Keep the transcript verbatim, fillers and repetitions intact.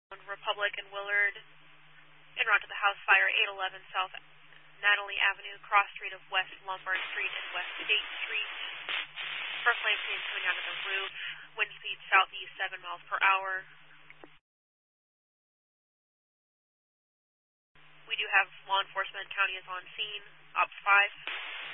Republic and Willard, en route to the house fire, eight eleven South Natalie Avenue, cross street of West Lombard Street and West State Street. First flame is coming out of the roof. Wind speed southeast seven miles per hour. We do have law enforcement. County is on scene. Ops five.